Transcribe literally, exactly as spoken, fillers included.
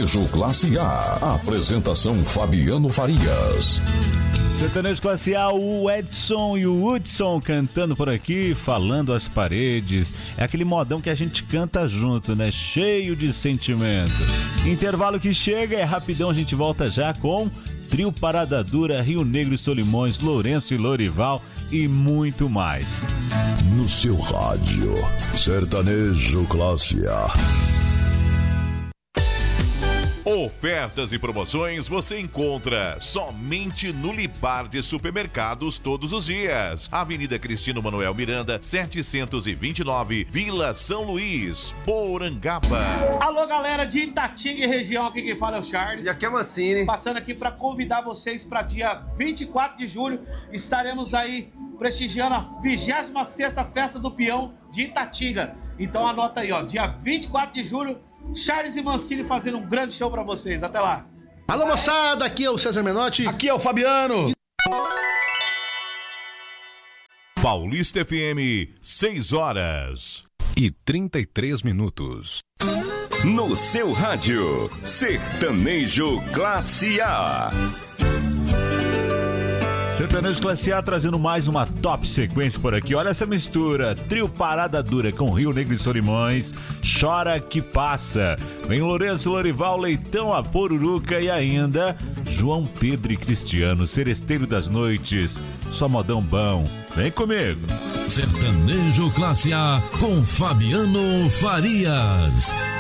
Sertanejo Classe A. Apresentação Fabiano Farias. Sertanejo Classe A, o Edson e o Hudson cantando por aqui, falando às paredes. É aquele modão que a gente canta junto, né? Cheio de sentimento. Intervalo que chega, é rapidão, a gente volta já com Trio Parada Dura, Rio Negro e Solimões, Lourenço e Lorival e muito mais. No seu rádio, Sertanejo Classe A. Ofertas e promoções você encontra somente no Libar de Supermercados todos os dias. Avenida Cristino Manuel Miranda, setecentos e vinte e nove, Vila São Luís, Porangaba. Alô, galera de Itatinga e região, aqui quem fala é o Charles. E aqui é Mancini. Passando aqui para convidar vocês para dia vinte e quatro de julho, estaremos aí prestigiando a vigésima sexta Festa do Peão de Itatinga. Então anota aí, ó, dia vinte e quatro de julho, Charles e Mancini fazendo um grande show pra vocês. Até lá. Alô, moçada, aqui é o César Menotti. Aqui é o Fabiano. Paulista F M, seis horas e trinta e três minutos. No seu rádio, Sertanejo Classe A. Sertanejo Classe A trazendo mais uma top sequência por aqui. Olha essa mistura, Trio Parada Dura com Rio Negro e Solimões, Chora que Passa. Vem Lourenço, Lorival, Leitão, a Poruruca e ainda João Pedro e Cristiano, Seresteiro das Noites. Só modão bom. Vem comigo. Sertanejo Classe A com Fabiano Farias.